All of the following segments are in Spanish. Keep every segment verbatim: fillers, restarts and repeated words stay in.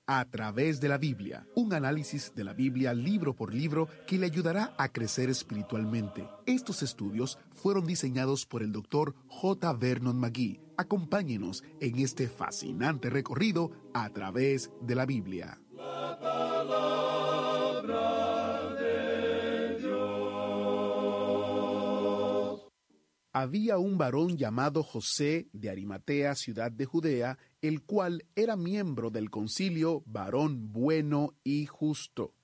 A través de la Biblia, un análisis de la Biblia libro por libro que le ayudará a crecer espiritualmente. Estos estudios fueron diseñados por el doctor J. Vernon McGee. Acompáñenos en este fascinante recorrido a través de la Biblia. La palabra de Dios. Había un varón llamado José de Arimatea, ciudad de Judea, el cual era miembro del concilio, varón bueno y justo.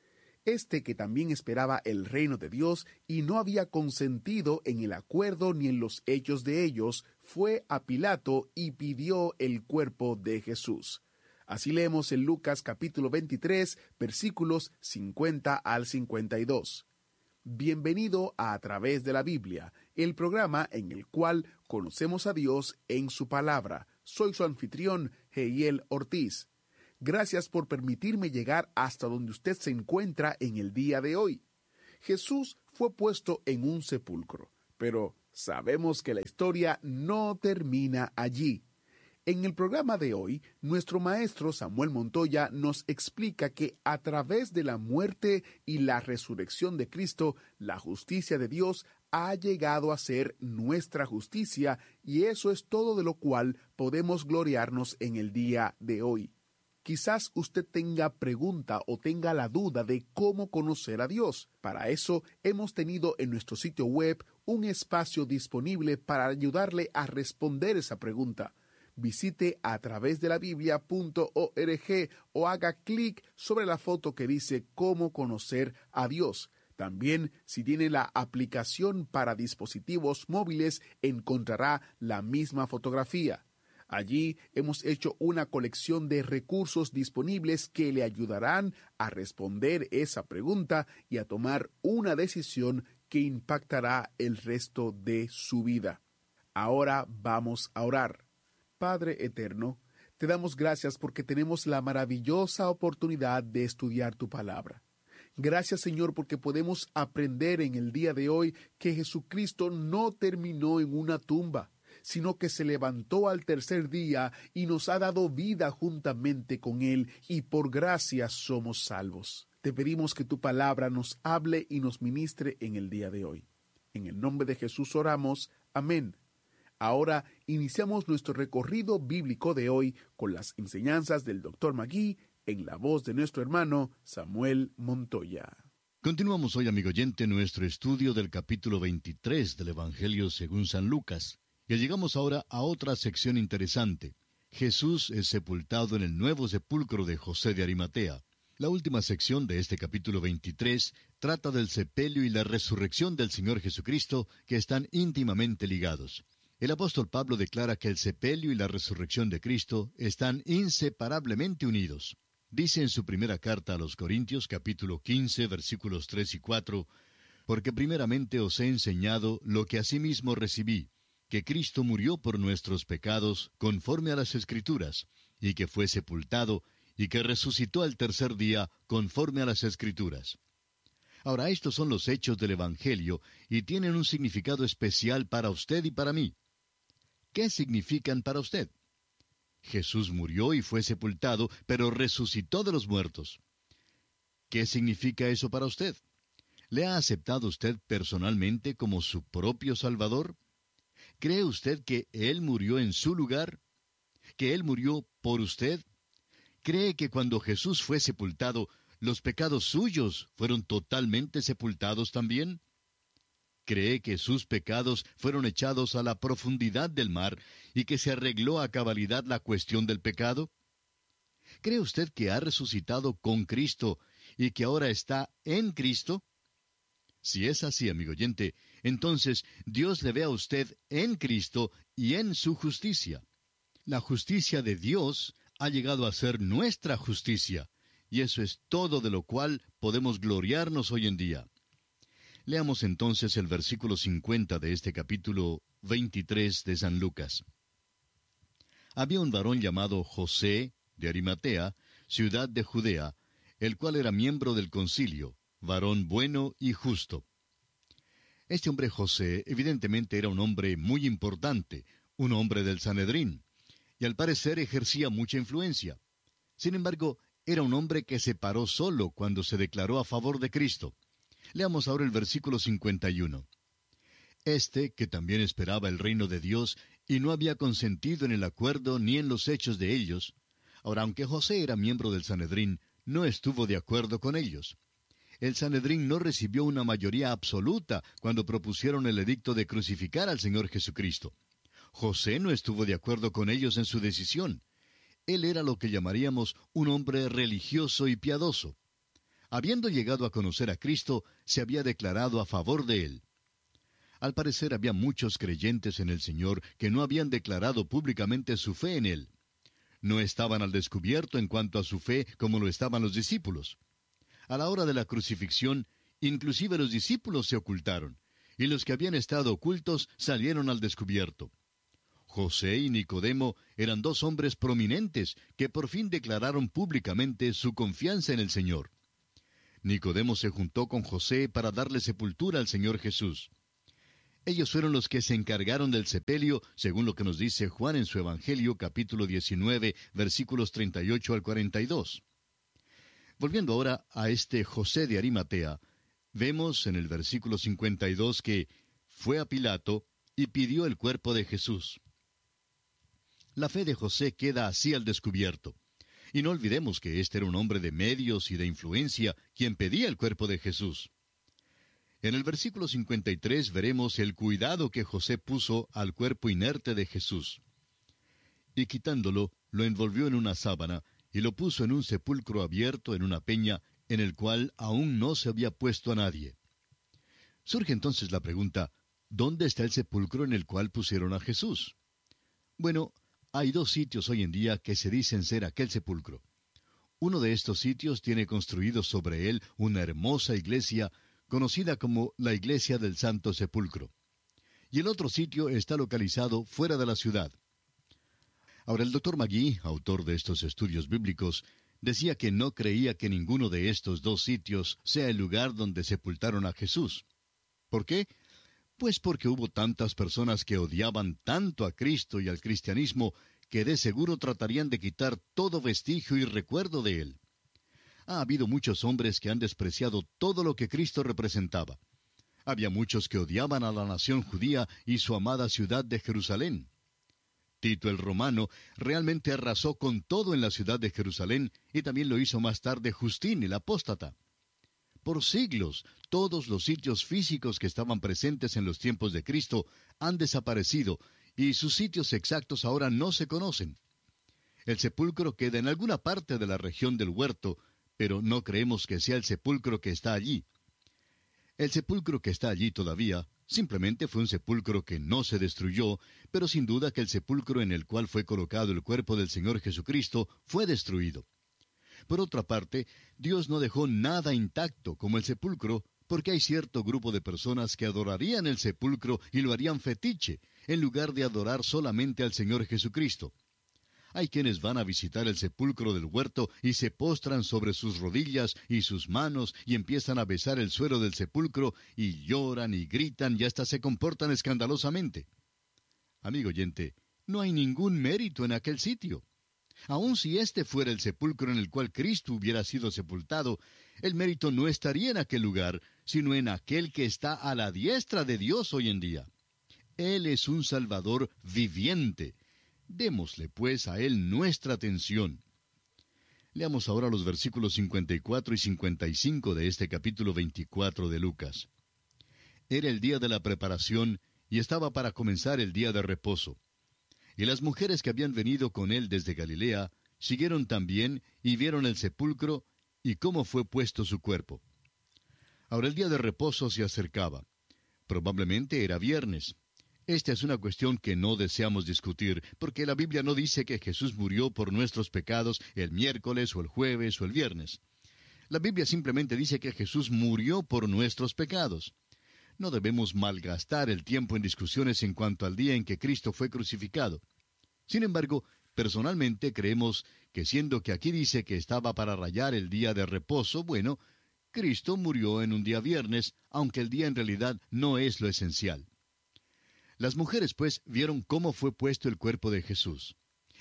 Este que también esperaba el reino de Dios y no había consentido en el acuerdo ni en los hechos de ellos, fue a Pilato y pidió el cuerpo de Jesús. Así leemos en Lucas capítulo veintitrés, versículos cincuenta al cincuenta y dos. Bienvenido a A Través de la Biblia, el programa en el cual conocemos a Dios en su palabra. Soy su anfitrión, Heiel Ortiz. Gracias por permitirme llegar hasta donde usted se encuentra en el día de hoy. Jesús fue puesto en un sepulcro, pero sabemos que la historia no termina allí. En el programa de hoy, nuestro maestro Samuel Montoya nos explica que a través de la muerte y la resurrección de Cristo, la justicia de Dios ha llegado a ser nuestra justicia, y eso es todo de lo cual podemos gloriarnos en el día de hoy. Quizás usted tenga pregunta o tenga la duda de cómo conocer a Dios. Para eso hemos tenido en nuestro sitio web un espacio disponible para ayudarle a responder esa pregunta. Visite a través de la biblia punto org o haga clic sobre la foto que dice cómo conocer a Dios. También, si tiene la aplicación para dispositivos móviles, encontrará la misma fotografía. Allí hemos hecho una colección de recursos disponibles que le ayudarán a responder esa pregunta y a tomar una decisión que impactará el resto de su vida. Ahora vamos a orar. Padre eterno, te damos gracias porque tenemos la maravillosa oportunidad de estudiar tu palabra. Gracias, Señor, porque podemos aprender en el día de hoy que Jesucristo no terminó en una tumba, sino que se levantó al tercer día y nos ha dado vida juntamente con Él, y por gracia somos salvos. Te pedimos que tu palabra nos hable y nos ministre en el día de hoy. En el nombre de Jesús oramos. Amén. Ahora iniciamos nuestro recorrido bíblico de hoy con las enseñanzas del doctor McGee en la voz de nuestro hermano Samuel Montoya. Continuamos hoy, amigo oyente, nuestro estudio del capítulo veintitrés del Evangelio según San Lucas. Y llegamos ahora a otra sección interesante. Jesús es sepultado en el nuevo sepulcro de José de Arimatea. La última sección de este capítulo veintitrés trata del sepelio y la resurrección del Señor Jesucristo, que están íntimamente ligados. El apóstol Pablo declara que el sepelio y la resurrección de Cristo están inseparablemente unidos. Dice en su primera carta a los Corintios, capítulo quince, versículos tres y cuatro, «Porque primeramente os he enseñado lo que asimismo recibí, que Cristo murió por nuestros pecados conforme a las Escrituras, y que fue sepultado, y que resucitó al tercer día conforme a las Escrituras». Ahora, estos son los hechos del Evangelio, y tienen un significado especial para usted y para mí. ¿Qué significan para usted? Jesús murió y fue sepultado, pero resucitó de los muertos. ¿Qué significa eso para usted? ¿Le ha aceptado usted personalmente como su propio Salvador? ¿Cree usted que Él murió en su lugar? ¿Que Él murió por usted? ¿Cree que cuando Jesús fue sepultado, los pecados suyos fueron totalmente sepultados también? ¿Cree que sus pecados fueron echados a la profundidad del mar y que se arregló a cabalidad la cuestión del pecado? ¿Cree usted que ha resucitado con Cristo y que ahora está en Cristo? Si es así, amigo oyente, entonces Dios le ve a usted en Cristo y en su justicia. La justicia de Dios ha llegado a ser nuestra justicia, y eso es todo de lo cual podemos gloriarnos hoy en día. Leamos entonces el versículo cincuenta de este capítulo veintitrés de San Lucas. Había un varón llamado José, de Arimatea, ciudad de Judea, el cual era miembro del concilio, varón bueno y justo. Este hombre José evidentemente era un hombre muy importante, un hombre del Sanedrín, y al parecer ejercía mucha influencia. Sin embargo, era un hombre que se paró solo cuando se declaró a favor de Cristo. Leamos ahora el versículo cincuenta y uno. Este, que también esperaba el reino de Dios, y no había consentido en el acuerdo ni en los hechos de ellos. Ahora, aunque José era miembro del Sanedrín, no estuvo de acuerdo con ellos. El Sanedrín no recibió una mayoría absoluta cuando propusieron el edicto de crucificar al Señor Jesucristo. José no estuvo de acuerdo con ellos en su decisión. Él era lo que llamaríamos un hombre religioso y piadoso. Habiendo llegado a conocer a Cristo, se había declarado a favor de él. Al parecer había muchos creyentes en el Señor que no habían declarado públicamente su fe en Él. No estaban al descubierto en cuanto a su fe como lo estaban los discípulos. A la hora de la crucifixión, inclusive los discípulos se ocultaron, y los que habían estado ocultos salieron al descubierto. José y Nicodemo eran dos hombres prominentes que por fin declararon públicamente su confianza en el Señor. Nicodemo se juntó con José para darle sepultura al Señor Jesús. Ellos fueron los que se encargaron del sepelio, según lo que nos dice Juan en su Evangelio, capítulo diecinueve, versículos treinta y ocho al cuarenta y dos. Volviendo ahora a este José de Arimatea, vemos en el versículo cincuenta y dos que fue a Pilato y pidió el cuerpo de Jesús. La fe de José queda así al descubierto. Y no olvidemos que este era un hombre de medios y de influencia quien pedía el cuerpo de Jesús. En el versículo cincuenta y tres veremos el cuidado que José puso al cuerpo inerte de Jesús. Y quitándolo, lo envolvió en una sábana, y lo puso en un sepulcro abierto en una peña, en el cual aún no se había puesto a nadie. Surge entonces la pregunta, ¿dónde está el sepulcro en el cual pusieron a Jesús? Bueno, hay dos sitios hoy en día que se dicen ser aquel sepulcro. Uno de estos sitios tiene construido sobre él una hermosa iglesia, conocida como la Iglesia del Santo Sepulcro. Y el otro sitio está localizado fuera de la ciudad. Ahora, el doctor Magui, autor de estos estudios bíblicos, decía que no creía que ninguno de estos dos sitios sea el lugar donde sepultaron a Jesús. ¿Por qué? Pues porque hubo tantas personas que odiaban tanto a Cristo y al cristianismo que de seguro tratarían de quitar todo vestigio y recuerdo de él. Ha habido muchos hombres que han despreciado todo lo que Cristo representaba. Había muchos que odiaban a la nación judía y su amada ciudad de Jerusalén. Tito el Romano realmente arrasó con todo en la ciudad de Jerusalén y también lo hizo más tarde Justín el apóstata. Por siglos, todos los sitios físicos que estaban presentes en los tiempos de Cristo han desaparecido y sus sitios exactos ahora no se conocen. El sepulcro queda en alguna parte de la región del huerto, pero no creemos que sea el sepulcro que está allí. El sepulcro que está allí todavía simplemente fue un sepulcro que no se destruyó, pero sin duda que el sepulcro en el cual fue colocado el cuerpo del Señor Jesucristo fue destruido. Por otra parte, Dios no dejó nada intacto como el sepulcro, porque hay cierto grupo de personas que adorarían el sepulcro y lo harían fetiche, en lugar de adorar solamente al Señor Jesucristo. Hay quienes van a visitar el sepulcro del huerto y se postran sobre sus rodillas y sus manos y empiezan a besar el suelo del sepulcro y lloran y gritan y hasta se comportan escandalosamente. Amigo oyente, no hay ningún mérito en aquel sitio. Aun si este fuera el sepulcro en el cual Cristo hubiera sido sepultado, el mérito no estaría en aquel lugar, sino en aquel que está a la diestra de Dios hoy en día. Él es un Salvador viviente. Démosle, pues, a Él nuestra atención. Leamos ahora los versículos cincuenta y cuatro y cincuenta y cinco de este capítulo veinticuatro de Lucas. Era el día de la preparación, y estaba para comenzar el día de reposo. Y las mujeres que habían venido con él desde Galilea, siguieron también, y vieron el sepulcro, y cómo fue puesto su cuerpo. Ahora el día de reposo se acercaba. Probablemente era viernes. Esta es una cuestión que no deseamos discutir, porque la Biblia no dice que Jesús murió por nuestros pecados el miércoles o el jueves o el viernes. La Biblia simplemente dice que Jesús murió por nuestros pecados. No debemos malgastar el tiempo en discusiones en cuanto al día en que Cristo fue crucificado. Sin embargo, personalmente creemos que siendo que aquí dice que estaba para rayar el día de reposo, bueno, Cristo murió en un día viernes, aunque el día en realidad no es lo esencial. Las mujeres, pues, vieron cómo fue puesto el cuerpo de Jesús.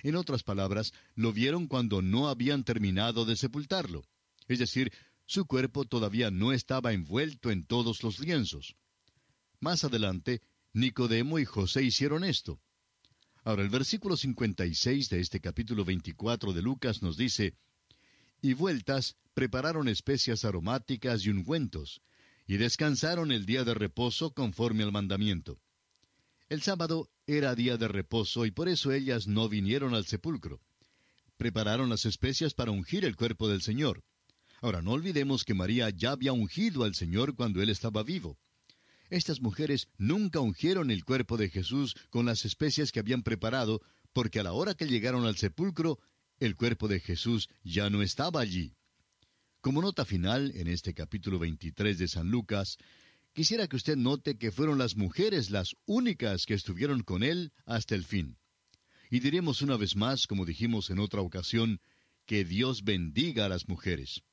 En otras palabras, lo vieron cuando no habían terminado de sepultarlo. Es decir, su cuerpo todavía no estaba envuelto en todos los lienzos. Más adelante, Nicodemo y José hicieron esto. Ahora, el versículo cincuenta y seis de este capítulo veinticuatro de Lucas nos dice: Y vueltas, prepararon especias aromáticas y ungüentos, y descansaron el día de reposo conforme al mandamiento. El sábado era día de reposo, y por eso ellas no vinieron al sepulcro. Prepararon las especias para ungir el cuerpo del Señor. Ahora, no olvidemos que María ya había ungido al Señor cuando Él estaba vivo. Estas mujeres nunca ungieron el cuerpo de Jesús con las especias que habían preparado, porque a la hora que llegaron al sepulcro, el cuerpo de Jesús ya no estaba allí. Como nota final, en este capítulo veintitrés de San Lucas, quisiera que usted note que fueron las mujeres las únicas que estuvieron con Él hasta el fin. Y diremos una vez más, como dijimos en otra ocasión, que Dios bendiga a las mujeres.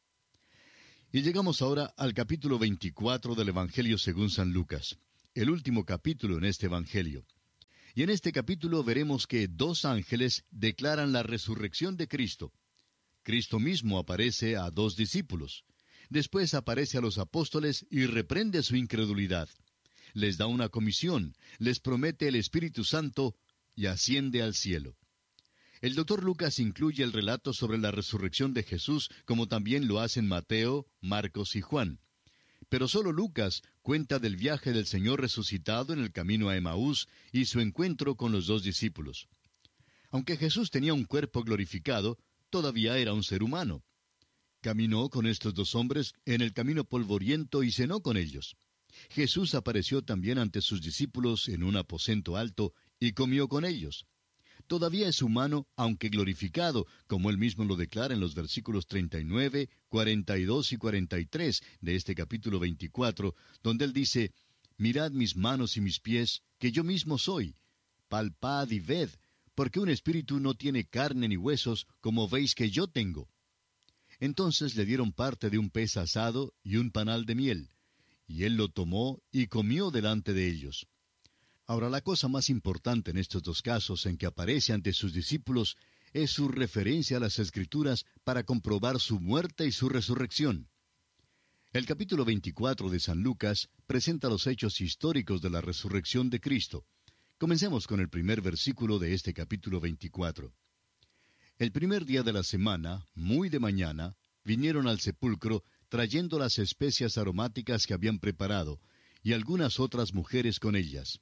Y llegamos ahora al capítulo veinticuatro del Evangelio según San Lucas, el último capítulo en este Evangelio. Y en este capítulo veremos que dos ángeles declaran la resurrección de Cristo. Cristo mismo aparece a dos discípulos. Después aparece a los apóstoles y reprende su incredulidad. Les da una comisión, les promete el Espíritu Santo y asciende al cielo. El doctor Lucas incluye el relato sobre la resurrección de Jesús, como también lo hacen Mateo, Marcos y Juan. Pero solo Lucas cuenta del viaje del Señor resucitado en el camino a Emaús y su encuentro con los dos discípulos. Aunque Jesús tenía un cuerpo glorificado, todavía era un ser humano. Caminó con estos dos hombres en el camino polvoriento y cenó con ellos. Jesús apareció también ante sus discípulos en un aposento alto y comió con ellos. Todavía es humano, aunque glorificado, como él mismo lo declara en los versículos treinta y nueve, cuarenta y dos y cuarenta y tres de este capítulo veinticuatro, donde él dice: Mirad mis manos y mis pies, que yo mismo soy. Palpad y ved, porque un espíritu no tiene carne ni huesos, como veis que yo tengo. Entonces le dieron parte de un pez asado y un panal de miel, y él lo tomó y comió delante de ellos. Ahora, la cosa más importante en estos dos casos en que aparece ante sus discípulos es su referencia a las Escrituras para comprobar su muerte y su resurrección. El capítulo veinticuatro de San Lucas presenta los hechos históricos de la resurrección de Cristo. Comencemos con el primer versículo de este capítulo veinticuatro. El primer día de la semana, muy de mañana, vinieron al sepulcro trayendo las especias aromáticas que habían preparado, y algunas otras mujeres con ellas.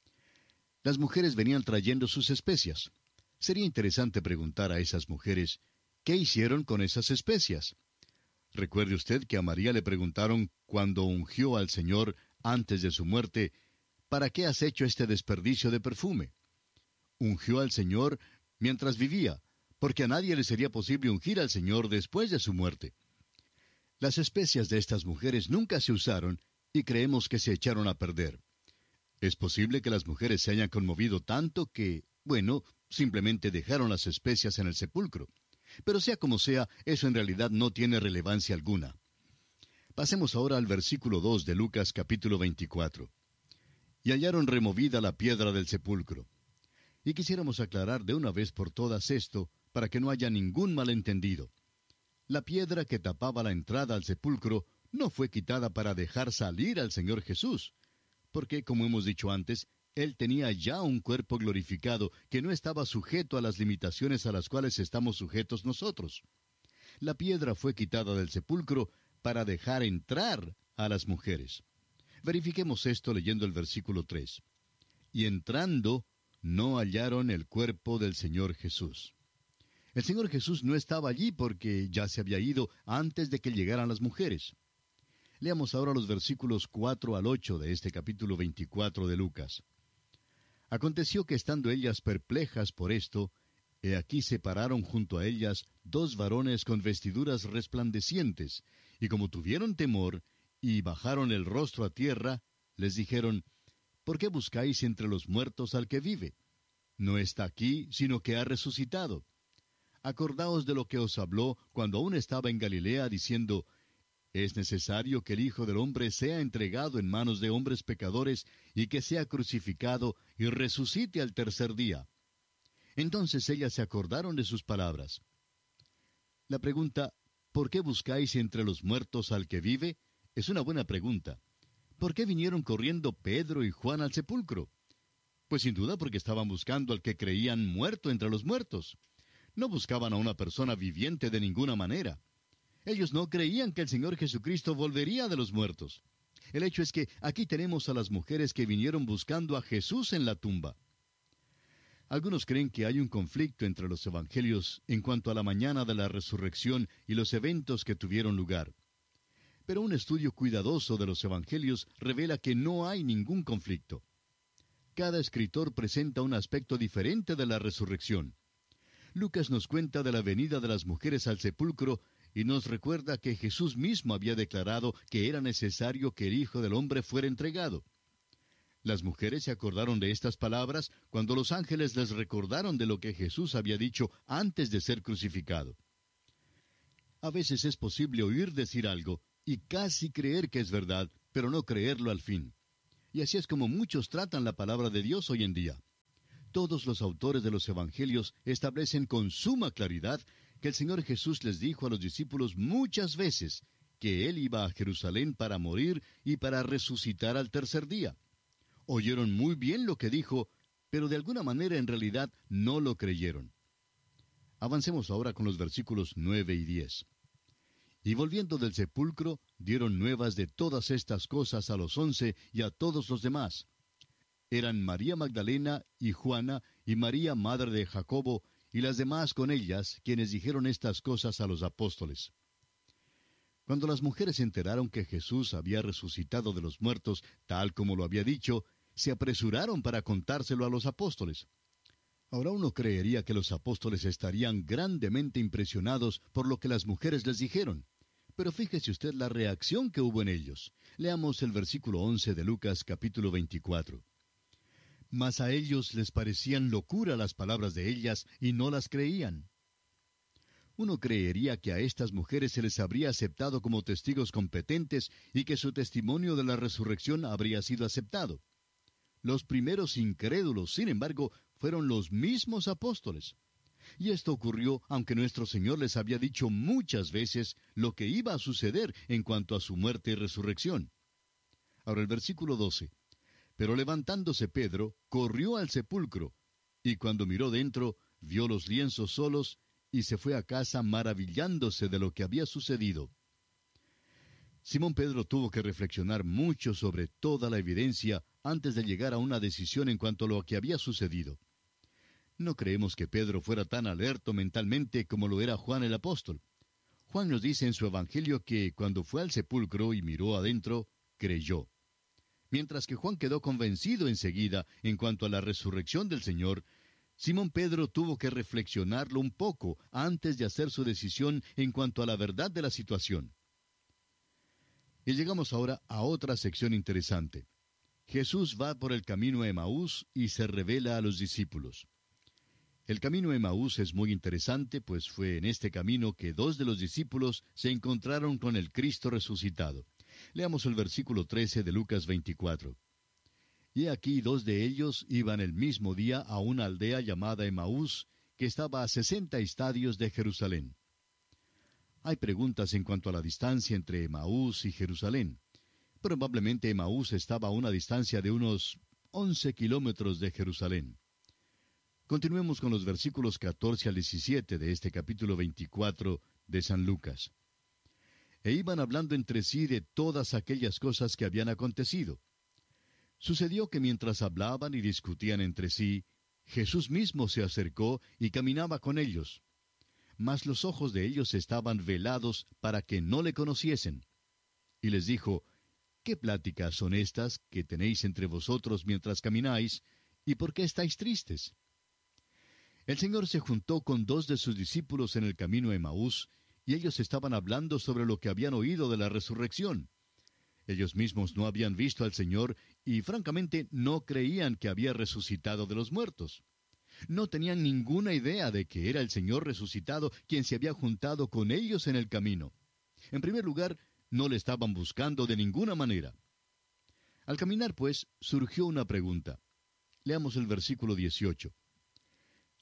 Las mujeres venían trayendo sus especias. Sería interesante preguntar a esas mujeres, ¿qué hicieron con esas especias? Recuerde usted que a María le preguntaron cuando ungió al Señor antes de su muerte, ¿para qué has hecho este desperdicio de perfume? Ungió al Señor mientras vivía, porque a nadie le sería posible ungir al Señor después de su muerte. Las especias de estas mujeres nunca se usaron y creemos que se echaron a perder. Es posible que las mujeres se hayan conmovido tanto que, bueno, simplemente dejaron las especias en el sepulcro. Pero sea como sea, eso en realidad no tiene relevancia alguna. Pasemos ahora al versículo dos de Lucas capítulo veinticuatro. Y hallaron removida la piedra del sepulcro. Y quisiéramos aclarar de una vez por todas esto, para que no haya ningún malentendido. La piedra que tapaba la entrada al sepulcro no fue quitada para dejar salir al Señor Jesús, porque, como hemos dicho antes, Él tenía ya un cuerpo glorificado que no estaba sujeto a las limitaciones a las cuales estamos sujetos nosotros. La piedra fue quitada del sepulcro para dejar entrar a las mujeres. Verifiquemos esto leyendo el versículo tres. Y entrando, no hallaron el cuerpo del Señor Jesús. El Señor Jesús no estaba allí porque ya se había ido antes de que llegaran las mujeres. Leamos ahora los versículos cuatro al ocho de este capítulo veinticuatro de Lucas. Aconteció que estando ellas perplejas por esto, he aquí se pararon junto a ellas dos varones con vestiduras resplandecientes, y como tuvieron temor, y bajaron el rostro a tierra, les dijeron, ¿por qué buscáis entre los muertos al que vive? No está aquí, sino que ha resucitado. Acordaos de lo que os habló cuando aún estaba en Galilea, diciendo, es necesario que el Hijo del Hombre sea entregado en manos de hombres pecadores, y que sea crucificado, y resucite al tercer día. Entonces ellas se acordaron de sus palabras. La pregunta, ¿por qué buscáis entre los muertos al que vive?, es una buena pregunta. ¿Por qué vinieron corriendo Pedro y Juan al sepulcro? Pues sin duda porque estaban buscando al que creían muerto entre los muertos. No buscaban a una persona viviente de ninguna manera. Ellos no creían que el Señor Jesucristo volvería de los muertos. El hecho es que aquí tenemos a las mujeres que vinieron buscando a Jesús en la tumba. Algunos creen que hay un conflicto entre los evangelios en cuanto a la mañana de la resurrección y los eventos que tuvieron lugar. Pero un estudio cuidadoso de los evangelios revela que no hay ningún conflicto. Cada escritor presenta un aspecto diferente de la resurrección. Lucas nos cuenta de la venida de las mujeres al sepulcro y nos recuerda que Jesús mismo había declarado que era necesario que el Hijo del Hombre fuera entregado. Las mujeres se acordaron de estas palabras cuando los ángeles les recordaron de lo que Jesús había dicho antes de ser crucificado. A veces es posible oír decir algo y casi creer que es verdad, pero no creerlo al fin. Y así es como muchos tratan la palabra de Dios hoy en día. Todos los autores de los evangelios establecen con suma claridad que el Señor Jesús les dijo a los discípulos muchas veces que Él iba a Jerusalén para morir y para resucitar al tercer día. Oyeron muy bien lo que dijo, pero de alguna manera en realidad no lo creyeron. Avancemos ahora con los versículos nueve y diez. Y volviendo del sepulcro, dieron nuevas de todas estas cosas a los once y a todos los demás. Eran María Magdalena y Juana y María, madre de Jacobo, y las demás con ellas, quienes dijeron estas cosas a los apóstoles. Cuando las mujeres se enteraron que Jesús había resucitado de los muertos, tal como lo había dicho, se apresuraron para contárselo a los apóstoles. Ahora uno creería que los apóstoles estarían grandemente impresionados por lo que las mujeres les dijeron. Pero fíjese usted la reacción que hubo en ellos. Leamos el versículo once de Lucas capítulo veinticuatro. Mas a ellos les parecían locura las palabras de ellas, y no las creían. Uno creería que a estas mujeres se les habría aceptado como testigos competentes y que su testimonio de la resurrección habría sido aceptado. Los primeros incrédulos, sin embargo, fueron los mismos apóstoles. Y esto ocurrió aunque nuestro Señor les había dicho muchas veces lo que iba a suceder en cuanto a su muerte y resurrección. Ahora el versículo doce. Pero levantándose Pedro, corrió al sepulcro, y cuando miró dentro, vio los lienzos solos, y se fue a casa maravillándose de lo que había sucedido. Simón Pedro tuvo que reflexionar mucho sobre toda la evidencia antes de llegar a una decisión en cuanto a lo que había sucedido. No creemos que Pedro fuera tan alerto mentalmente como lo era Juan el apóstol. Juan nos dice en su evangelio que cuando fue al sepulcro y miró adentro, creyó. Mientras que Juan quedó convencido enseguida en cuanto a la resurrección del Señor, Simón Pedro tuvo que reflexionarlo un poco antes de hacer su decisión en cuanto a la verdad de la situación. Y llegamos ahora a otra sección interesante. Jesús va por el camino a Emaús y se revela a los discípulos. El camino a Emaús es muy interesante, pues fue en este camino que dos de los discípulos se encontraron con el Cristo resucitado. Leamos el versículo trece de Lucas veinticuatro. Y aquí dos de ellos iban el mismo día a una aldea llamada Emaús, que estaba a sesenta estadios de Jerusalén. Hay preguntas en cuanto a la distancia entre Emaús y Jerusalén. Probablemente Emaús estaba a una distancia de unos once kilómetros de Jerusalén. Continuemos con los versículos catorce al diecisiete de este capítulo veinticuatro de San Lucas. E iban hablando entre sí de todas aquellas cosas que habían acontecido. Sucedió que mientras hablaban y discutían entre sí, Jesús mismo se acercó y caminaba con ellos. Mas los ojos de ellos estaban velados para que no le conociesen. Y les dijo, ¿qué pláticas son estas que tenéis entre vosotros mientras camináis, y por qué estáis tristes? El Señor se juntó con dos de sus discípulos en el camino a Emaús, y ellos estaban hablando sobre lo que habían oído de la resurrección. Ellos mismos no habían visto al Señor y francamente no creían que había resucitado de los muertos. No tenían ninguna idea de que era el Señor resucitado quien se había juntado con ellos en el camino. En primer lugar, no le estaban buscando de ninguna manera. Al caminar, pues, surgió una pregunta. Leamos el versículo dieciocho.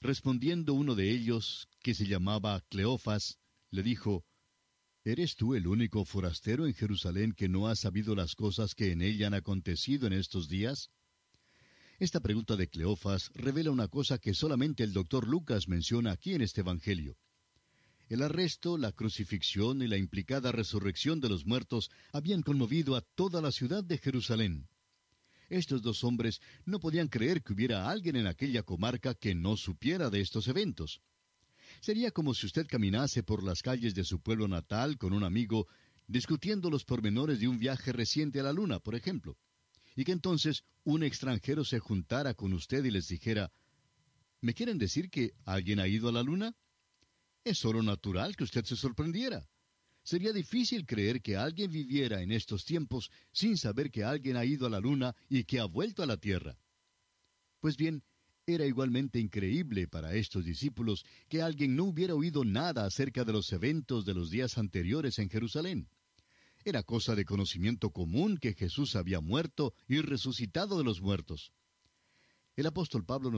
Respondiendo uno de ellos, que se llamaba Cleofas, le dijo, ¿Eres tú el único forastero en Jerusalén que no ha sabido las cosas que en ella han acontecido en estos días? Esta pregunta de Cleofas revela una cosa que solamente el doctor Lucas menciona aquí en este Evangelio. El arresto, la crucifixión y la implicada resurrección de los muertos habían conmovido a toda la ciudad de Jerusalén. Estos dos hombres no podían creer que hubiera alguien en aquella comarca que no supiera de estos eventos. Sería como si usted caminase por las calles de su pueblo natal con un amigo, discutiendo los pormenores de un viaje reciente a la luna, por ejemplo, y que entonces un extranjero se juntara con usted y les dijera, ¿me quieren decir que alguien ha ido a la luna? Es solo natural que usted se sorprendiera. Sería difícil creer que alguien viviera en estos tiempos sin saber que alguien ha ido a la luna y que ha vuelto a la tierra. Pues bien, era igualmente increíble para estos discípulos que alguien no hubiera oído nada acerca de los eventos de los días anteriores en Jerusalén. Era cosa de conocimiento común que Jesús había muerto y resucitado de los muertos. El apóstol Pablo nos